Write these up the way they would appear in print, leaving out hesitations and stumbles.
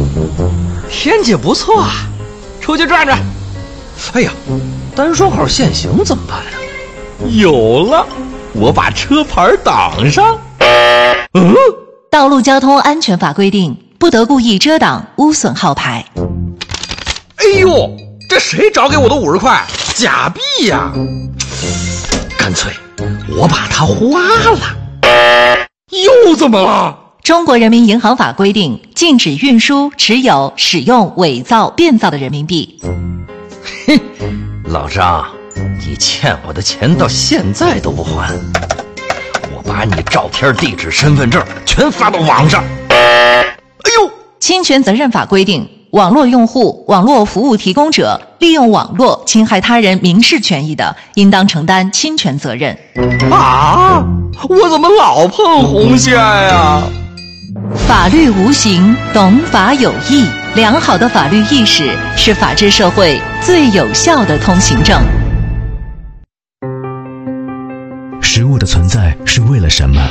天气不错啊，出去转转。哎呀，单双号限行怎么办呀？有了，我把车牌挡上。 道路交通安全法规定，不得故意遮挡、污损号牌。 哎呦，这谁找给我的50块？假币呀！干脆我把它花了。又怎么了？ 中国人民银行法规定，禁止运输、持有、使用伪造、变造的人民币。 嘿，老张，你欠我的钱到现在都不还，我把你照片、地址、身份证全发到网上。哎呦！ 侵权责任法规定，网络用户、网络服务提供者利用网络侵害他人民事权益的，应当承担侵权责任。 啊！我怎么老碰红线呀？ 法律无形，懂法有益。良好的法律意识是法治社会最有效的通行证。 食物的存在是为了什么？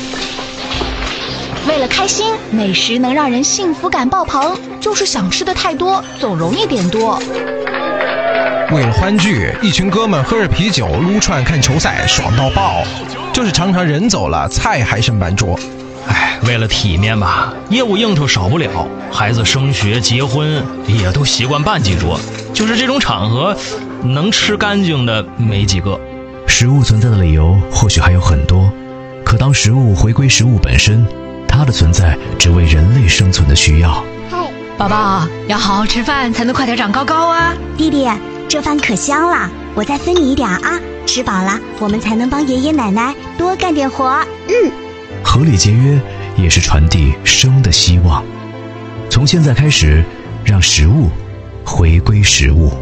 为了开心，美食能让人幸福感爆棚，就是想吃的太多，总容易点多。 为了欢聚，一群哥们喝着啤酒撸串看球赛，爽到爆，就是常常人走了，菜还剩半桌。 为了体面吧，业务应酬少不了，孩子升学结婚也都习惯办几桌，就是这种场合能吃干净的没几个。 食物存在的理由或许还有很多，可当食物回归食物本身，它的存在只为人类生存的需要。 宝宝，要好好吃饭才能快点长高高啊。 弟弟，这饭可香了，我再分你一点啊，吃饱了我们才能帮爷爷奶奶多干点活。 合理节约也是传递生的希望。从现在开始，让食物回归食物。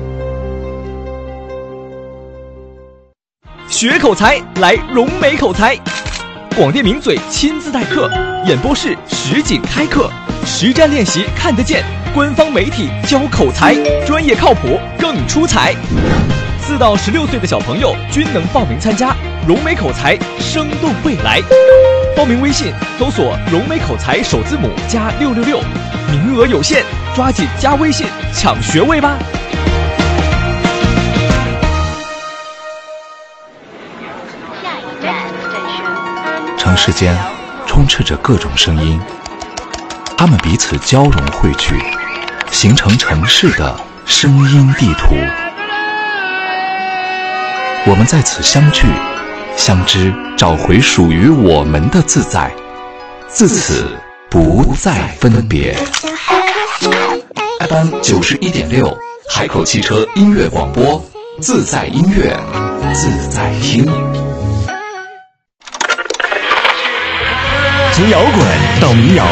学口才来融美口才，广电名嘴亲自代课，演播室实景开课，实战练习看得见，官方媒体教口才，专业靠谱更出彩。4到16岁的小朋友均能报名参加，融美口才生动未来。报名微信搜索融美口才首字母加666，名额有限，抓紧加微信抢学位吧。 城市间充斥着各种声音，它们彼此交融汇聚，形成城市的声音地图。我们在此相聚相知，找回属于我们的自在，自此不再分别。FM 91.6海口汽车音乐广播，自在音乐，自在听。 从摇滚到民谣，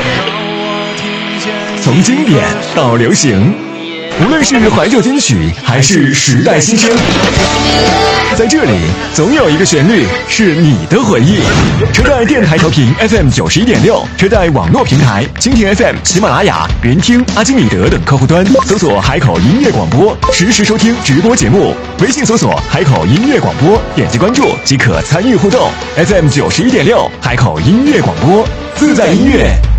从经典到流行，无论是怀旧金曲还是时代新声，在这里总有一个旋律是你的回忆。车载电台调频 FM 91.6，车载网络平台蜻蜓 FM、喜马拉雅、云听、阿基米德等客户端搜索海口音乐广播，实时收听直播节目。微信搜索海口音乐广播，点击关注即可参与互动。FM 91.6海口音乐广播，自在音乐